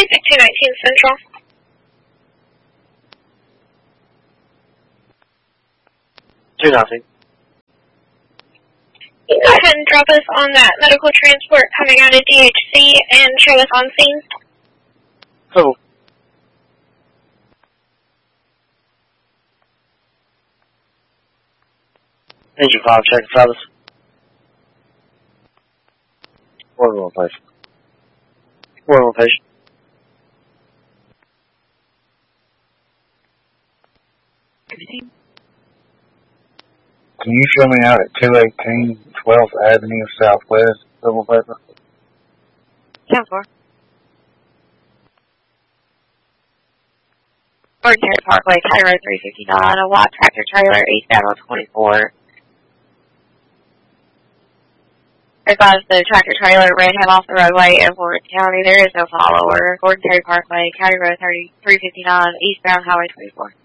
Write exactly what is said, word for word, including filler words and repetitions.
two nineteen Central. two nineteen. Go ahead and drop us on that medical transport coming out of D H C and show us on scene. Cool. Engine five, check Travis. One more patient. One more patient. Can you show me out at two eighteen twelfth Avenue Southwest, Civil Paper? ten four. Ordinary Parkway, County Road three fifty-nine, a white tractor trailer eastbound on twenty-four. Advise the tractor trailer ran him off the roadway in Florence County. There is no follower. Ordinary Parkway, County Road three fifty-nine, eastbound Highway twenty-four.